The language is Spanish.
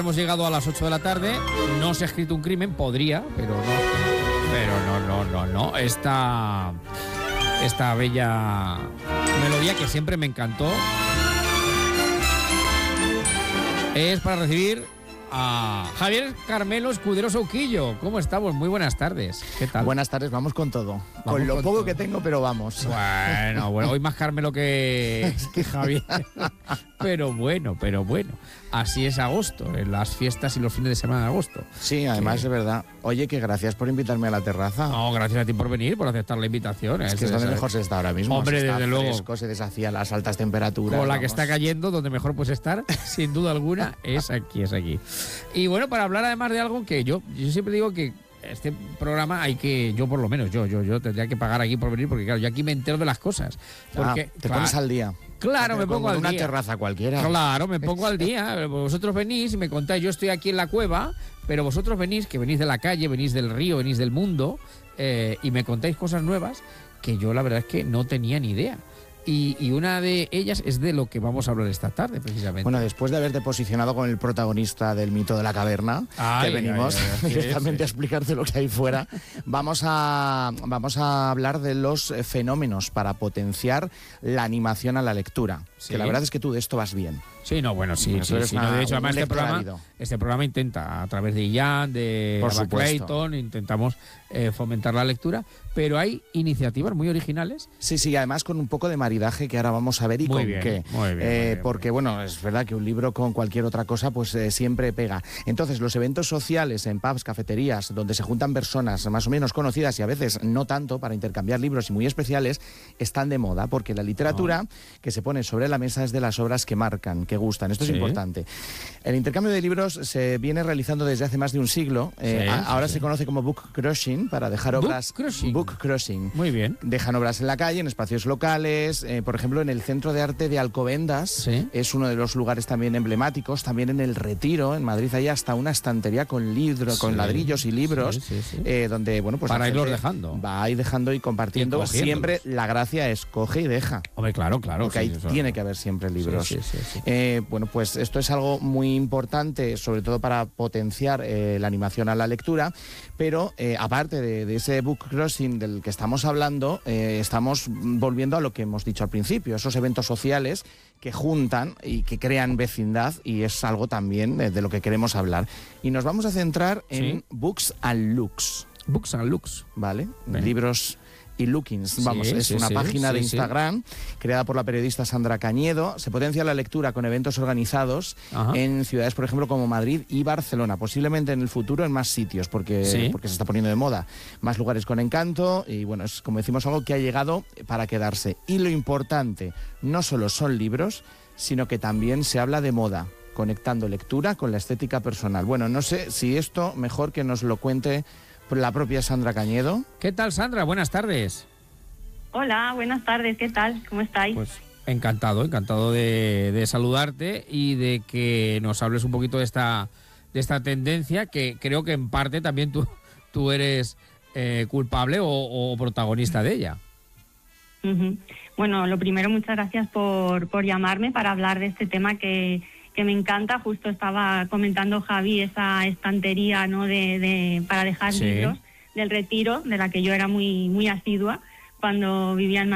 Hemos llegado a las 8 de la tarde, no se ha escrito un crimen, podría, pero no. Esta bella melodía que siempre me encantó es para recibir a Javier Carmelo Escudero Souquillo. ¿Cómo estamos? Muy buenas tardes. ¿Qué tal? Buenas tardes, vamos con todo. Vamos con lo con poco todo. que tengo, pero vamos. Bueno, hoy más Carmelo que Javier. Pero bueno. Así es agosto, en las fiestas y los fines de semana de agosto. Sí, además es verdad. Oye, que gracias por invitarme a la terraza. No, gracias a ti por venir, por aceptar la invitación. Es que es donde mejor se está ahora mismo. Hombre, se está desde luego. fresco, se desafía las altas temperaturas. Con la que vamos. está cayendo, donde mejor puedes estar, sin duda alguna, es aquí. Y bueno, para hablar además de algo que yo siempre digo que este programa hay que, yo por lo menos, yo tendría que pagar aquí por venir, porque claro, yo aquí me entero de las cosas. Porque, te pones al día. Claro, me pongo al día. Una terraza cualquiera. Claro, me pongo al día. Vosotros venís y me contáis, yo estoy aquí en la cueva, pero vosotros venís, que venís de la calle, venís del río, venís del mundo, y me contáis cosas nuevas que yo la verdad es que no tenía ni idea. Y una de ellas es de lo que vamos a hablar esta tarde, precisamente. Bueno, después de haberte posicionado con el protagonista del mito de la caverna, que venimos directamente a explicarte lo que hay fuera, vamos a hablar de los fenómenos para potenciar la animación a la lectura. Sí. Que la verdad es que tú de esto vas bien. Sí, no, bueno, sí. Eso es No, de hecho, un además lector este programa intenta, a través de Ian, de Por Ava supuesto. Clayton, intentamos fomentar la lectura, pero hay iniciativas muy originales. Sí, además con un poco de maridaje que ahora vamos a ver y Muy con bien, qué. muy bien. Porque, bueno, es verdad que un libro con cualquier otra cosa pues siempre pega. Entonces, los eventos sociales en pubs, cafeterías, donde se juntan personas más o menos conocidas y a veces no tanto para intercambiar libros y muy especiales, están de moda, porque la literatura que se pone sobre la mesa es de las obras que marcan, que gustan. Esto es importante. El intercambio de libros se viene realizando desde hace más de un siglo. Ahora se conoce como book crushing, para dejar obras... Book crushing. Muy bien. Dejan obras en la calle, en espacios locales, por ejemplo, en el Centro de Arte de Alcobendas, es uno de los lugares también emblemáticos, también en El Retiro, en Madrid, hay hasta una estantería con libros, con ladrillos y libros, donde, bueno, pues... Para irlos dejando. Va ahí dejando y compartiendo. Siempre la gracia es coge y deja. Hombre, claro. Porque ahí tiene que haber siempre libros. Sí. Bueno, pues esto es algo muy importante, sobre todo para potenciar la animación a la lectura, pero aparte de ese book crossing del que estamos hablando, estamos volviendo a lo que hemos dicho al principio, esos eventos sociales que juntan y que crean vecindad, y es algo también de lo que queremos hablar. Y nos vamos a centrar en Books and Looks. Books and Looks. ¿Vale? Libros y Lookings, es una página de Instagram creada por la periodista Sandra Cañedo. Se potencia la lectura con eventos organizados en ciudades, por ejemplo, como Madrid y Barcelona, posiblemente en el futuro en más sitios, porque se está poniendo de moda. Más lugares con encanto y, bueno, es, como decimos, algo que ha llegado para quedarse. Y lo importante, no solo son libros, sino que también se habla de moda, conectando lectura con la estética personal. Bueno, no sé si esto mejor que nos lo cuente la propia Sandra Cañedo. ¿Qué tal, Sandra? Buenas tardes. Hola, buenas tardes, ¿qué tal? ¿Cómo estáis? Pues encantado de saludarte y de que nos hables un poquito de esta tendencia, que creo que en parte también tú eres culpable o protagonista de ella. Bueno, lo primero, muchas gracias por llamarme para hablar de este tema que me encanta. Justo estaba comentando Javi esa estantería, ¿no? para dejar libros del Retiro, de la que yo era muy asidua cuando vivía en